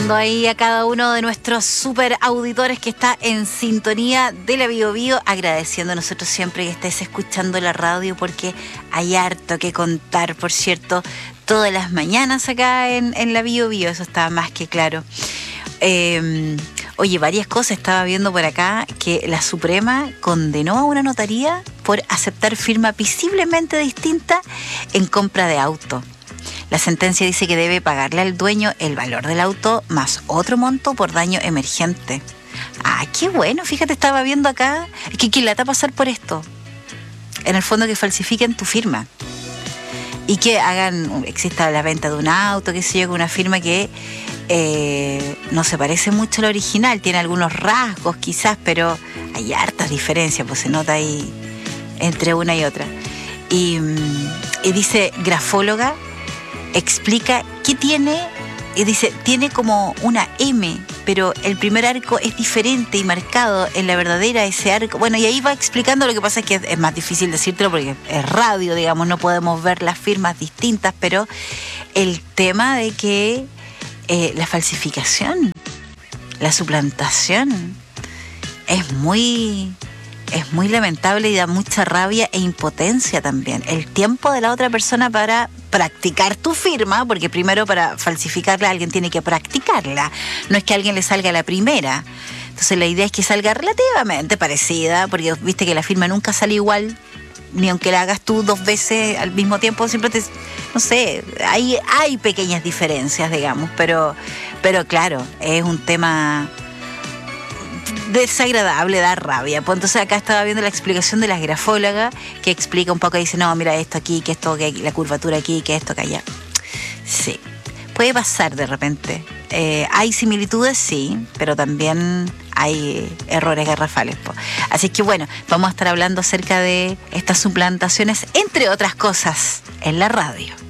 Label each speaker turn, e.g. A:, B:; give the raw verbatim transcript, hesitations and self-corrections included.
A: saludando ahí a cada uno de nuestros super auditores que está en sintonía de la Bio Bio, agradeciendo a nosotros siempre que estés escuchando la radio porque hay harto que contar, por cierto, todas las mañanas acá en, en la Bio Bio, eso está más que claro. Eh, oye, varias cosas estaba viendo por acá, que la Suprema condenó a una notaría por aceptar firma visiblemente distinta en compra de auto. La sentencia dice que debe pagarle al dueño el valor del auto más otro monto por daño emergente. Ah, qué bueno, fíjate, estaba viendo acá, es que ¿quién lata pasar por esto? En el fondo que falsifiquen tu firma y que hagan, exista la venta de un auto, qué sé yo, con una firma que eh, no se parece mucho a la original, tiene algunos rasgos quizás, pero hay hartas diferencias, pues se nota ahí entre una y otra. Y, y dice grafóloga, explica qué tiene, y dice, tiene como una M, pero el primer arco es diferente y marcado en la verdadera ese arco. Bueno, y ahí va explicando, lo que pasa es que es más difícil decírtelo porque es radio, digamos, no podemos ver las firmas distintas, pero el tema de que eh, la falsificación, la suplantación, es muy... es muy lamentable y da mucha rabia e impotencia también. El tiempo de la otra persona para practicar tu firma, porque primero para falsificarla alguien tiene que practicarla. No es que a alguien le salga a la primera. Entonces la idea es que salga relativamente parecida, porque viste que la firma nunca sale igual, ni aunque la hagas tú dos veces al mismo tiempo, siempre te... No sé, hay, hay pequeñas diferencias, digamos, pero, pero claro, es un tema... desagradable, da rabia. Pues entonces acá estaba viendo la explicación de la grafóloga que explica un poco, dice, no, mira esto aquí, que esto, que la curvatura aquí, que esto, que allá. Sí, puede pasar de repente. Eh, hay similitudes, sí, pero también hay errores garrafales. Po. Así que bueno, vamos a estar hablando acerca de estas suplantaciones, entre otras cosas, en la radio.